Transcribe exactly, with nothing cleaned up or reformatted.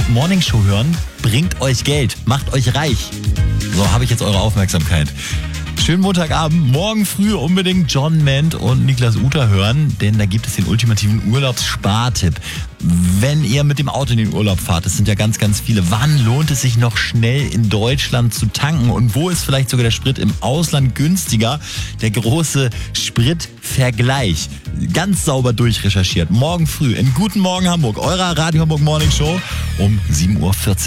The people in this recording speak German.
Morning Show hören bringt euch Geld, macht euch reich. So, habe ich jetzt eure Aufmerksamkeit. Schönen Montagabend, morgen früh unbedingt John Ment und Niklas Uter hören, denn da gibt es den ultimativen Urlaubsspartipp. Wenn ihr mit dem Auto in den Urlaub fahrt, das sind ja ganz, ganz viele, wann lohnt es sich noch schnell in Deutschland zu tanken und wo ist vielleicht sogar der Sprit im Ausland günstiger? Der große Spritvergleich. Ganz sauber durchrecherchiert. Morgen früh in Guten Morgen Hamburg, eurer Radio Hamburg Morning Show um sieben Uhr vierzehn.